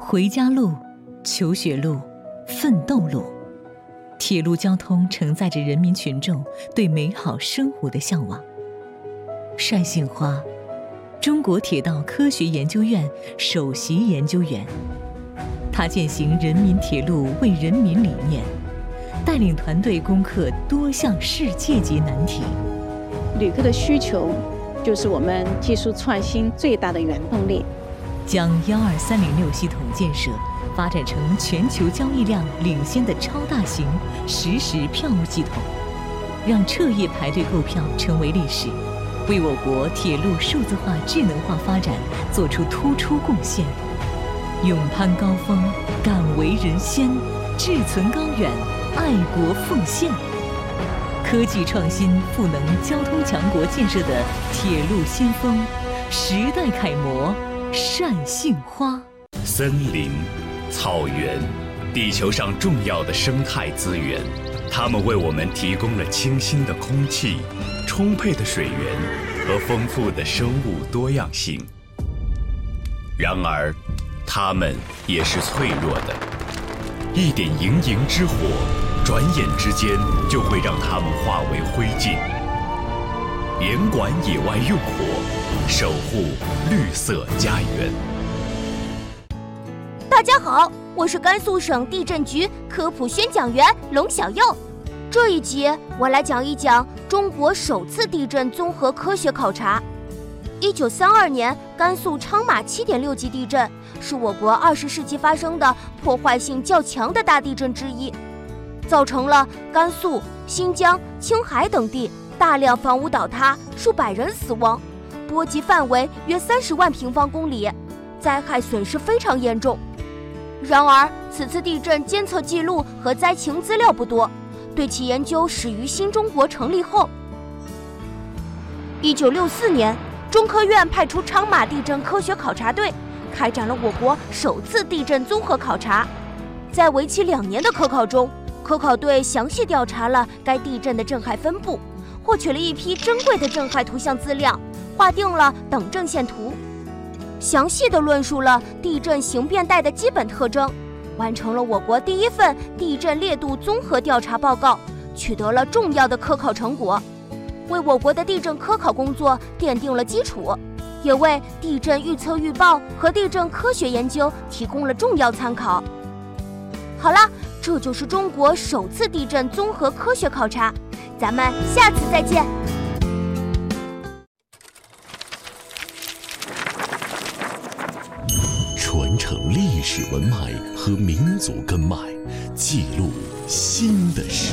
回家路、求学路、奋斗路，铁路交通承载着人民群众对美好生活的向往。单杏花，中国铁道科学研究院首席研究员，他践行人民铁路为人民理念，带领团队攻克多项世界级难题。 旅客的需求就是我们技术创新最大的原动力。 将12306系统建设发展成全球交易量领先的超大型实时票务系统，让彻夜排队购票成为历史，为我国铁路数字化智能化发展做出突出贡献。勇攀高峰，敢为人先，志存高远，爱国奉献。科技创新赋能交通强国建设的铁路先锋，时代楷模单杏花。 森林、草原，地球上重要的生态资源，它们为我们提供了清新的空气、充沛的水源和丰富的生物多样性。然而，它们也是脆弱的，一点营营之火，转眼之间就会让它们化为灰烬。严管野外用火，守护绿色家园。 大家好，我是甘肃省地震局科普宣讲员龙小佑。这一集我来讲一讲中国首次地震综合科学考察。1932年甘肃昌马7.6级地震是我国20世纪发生的破坏性较强的大地震之一，造成了甘肃、新疆、青海等地大量房屋倒塌，数百人死亡，波及范围约30万平方公里，灾害损失非常严重。然而，此次地震监测记录和灾情资料不多，对其研究始于新中国成立后。1964年，中科院派出昌马地震科学考察队，开展了我国首次地震综合考察。在为期2年的科考中，科考队详细调查了该地震的震撼分布，获取了一批珍贵的震撼图像资料，划定了等震线图，详细地论述了地震形变带的基本特征，完成了我国第一份地震烈度综合调查报告，取得了重要的科考成果，为我国的地震科考工作奠定了基础，也为地震预测预报和地震科学研究提供了重要参考。好了，这就是中国首次地震综合科学考察，咱们下次再见。 传承历史文脉和民族根脉，记录新的时